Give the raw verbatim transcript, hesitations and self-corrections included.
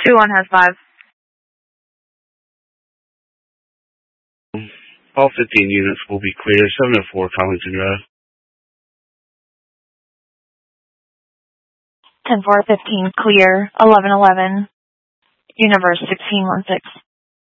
two one has five. All fifteen units will be clear. seven oh four Collington Drive. ten four fifteen clear. eleven eleven. Universe sixteen one six.